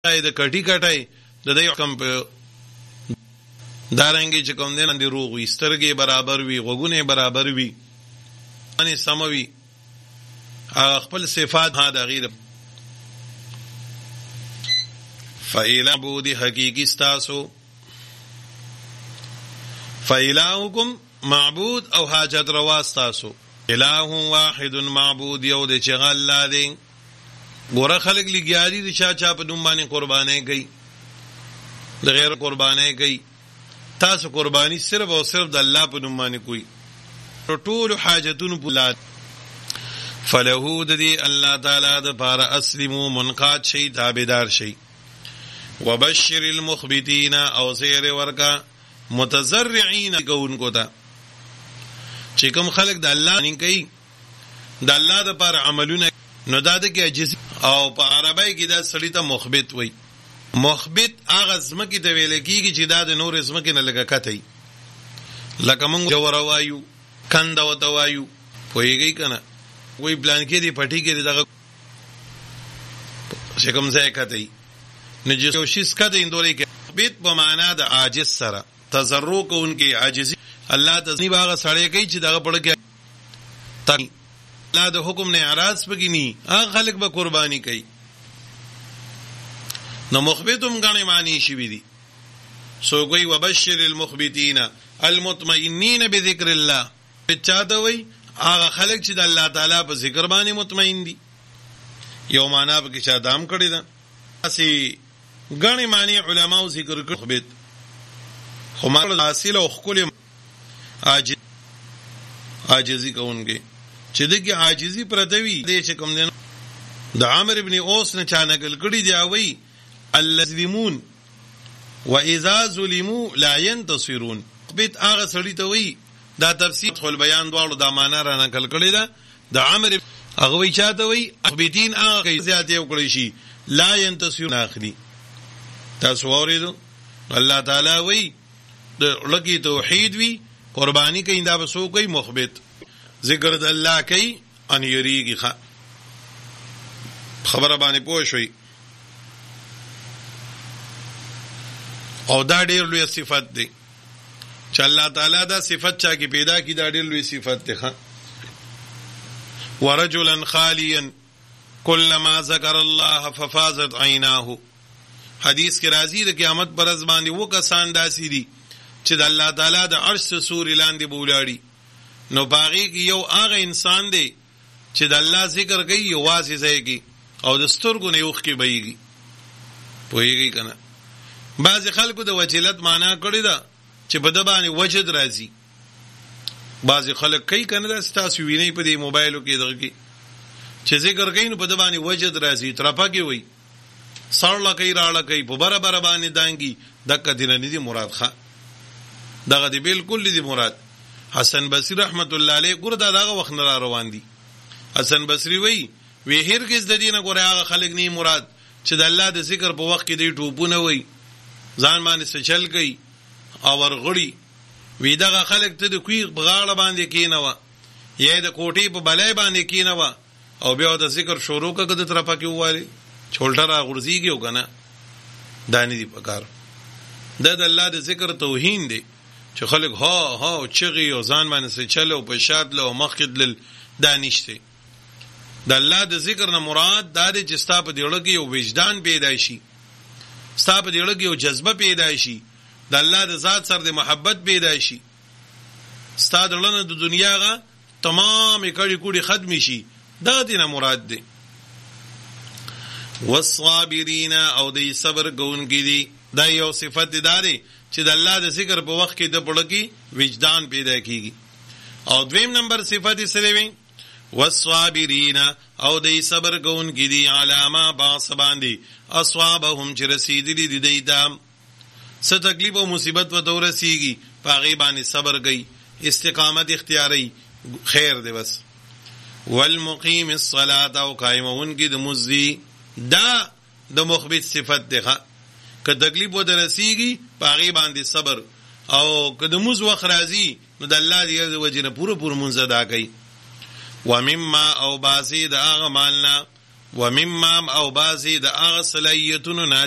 د کټي کټای د دې کم دارنګي چې کوم دین اندي روغ وي سترګې برابر وي غوګونه برابر وي ان سموي خپل صفات ها د غیر فإلى عبود حقیقی استاسو فإلهكم معبود او حاجت روا استاسو اله واحد معبود یو د چغل الله دی ګوره خلک لګیاري د چا په دوم باندې قرباني کوي د غیر قرباني کوي تاسو قرباني صرف او صرف د الله په دوم باندې کوي ټول حاجتونو بولاد فله د دې الله تعالی د بار اسلمو منقاد شي تابعدار شي وبشر المخبتين او زیر ورکا متزرعين کوونکو ته چې کوم خلک د الله نه کوي د الله د بار عملونه نو دا د کې عجز او په عربی کې دا سړی ته مخبت وای مخبت هغه زمکه ته ویل کیږي چې دا د نور زمکه نه لګه کته لکه مونږ جوړ وایو کنده وته وایو پويږي کنه وای پلان کې دی پټي کې دغه شکم ځای کته نجس او شیس کده اندوري کې بیت په معنا د عاجز سره تزرع کوونکی عاجزي الله تزنی باغ سړی کوي چې دغه پړ کې الله د حکم نه اعراض بګینی هغه خلق به قرباني کوي نو مخبتم غنی معنی شي وی دي سو کوئی وبشر المخبتين المطمئنين بذكر الله چاته وی هغه خلق چې د الله تعالی په ذکر باندې مطمئن دي یو معنا به کې چا دام کړی دا اسی غنی معنی علماء ذکر کړ خبت خمار حاصل او خپل عاجزی کوونکی چې دغه عاجزی پردوی د چې کوم دین د عامر ابن اوس نه چا نقل کړی دی وی الذمون واذا ظلموا لا ينتصرون بیت هغه سړی ته وی دا تفسیر خپل بیان دواړو د معنا را نقل کړی دا د عامر هغه وی چاته وی اخبتین هغه زیات یو کړی شي لا ينتصرون اخري تاسو اوریدو الله تعالی وی د لګي توحید وی قربانی کوي دا بسو کوي مخبت ذکر د الله کوي ان یریږي خبره باندې پوه شوي او دا ډېر لوی صفت دی چې الله تعالی دا صفت چا کې پیدا کی دا ډېر لوی صفت دی ورجلا خاليا كلما ذكر الله ففازت عيناه حدیث کې راځي د قیامت پر ورځ باندې و کسان داسي دي چې د الله تعالی د عرش سوري لاندې بولاړي نو باغی کی یو هغه انسان دی چې د الله ذکر کوي یوازې ځایږي او د سترګو نه یوخ کې بهيږي پوهیږي کنه بعض خلکو د وجلت معنا کړی دا چې په د باندې وجد راځي بعض خلک کوي کنه دا تاسو ویني په دې موبایلو کې دغه کې چې ذکر کوي نو په د باندې وجد راځي ترپا کې وي سړل کوي راړه کوي په برابر باندې دانګي دغه دینه دي مراد ښه دغه دی بالکل دی مراد حسن بصری رحمت الله علیه ګور دا دغه وخت نه روان دي حسن بصری وی هرگز د دینه ګور هغه خلک نه مراد چې د الله د ذکر په وخت کې دی ټوپونه وي ځان باندې سچل کوي او ورغړي وی دغه خلک ته د کوی بغاړه باندې کینوا یا د کوټې په بلای باندې کینوا او بیا د ذکر شروع کړه د طرفه کې واله چولټه را غورځيږي او کنه دانی دی پکار د الله د ذکر توهین دی چې خلک ها چغي او ځان باندې سه چلو په شاد له مخکد ل دانشته د الله د ذکر نه مراد دا دی چې ستا په دیړه کې یو وجدان پیدا شي ستا په دیړه کې یو جذبه پیدا شي د الله د ذات سره د محبت پیدا شي ستا د لنه د دنیا غا تمام کړي کوړي ختم شي دا دینه مراد دی والصابرین او د صبر کوونکي دي دا یو صفت دی چې د الله د ذکر په وخت کې د پړکی وجدان پیدا کیږي او دویم نمبر صفت سره وي والصابرین او د صبر کوونکي دي علامه باس باندې اصحابهم چې رسیدلی دي دیدام څه تکلیف او مصیبت و تورسیږي پاغي باندې صبر کوي استقامت اختیاري خیر دی بس والمقیم الصلاه او قائمون کې د مزي دا د مخبت صفت ده که تکلیف و درسیږي پاغي باندې صبر او که د موز وخت راځي نو د الله دی وجنه پوره منځ ادا کوي ومما او بازي د هغه مالنا ومما او بازي د هغه صلاحیتونو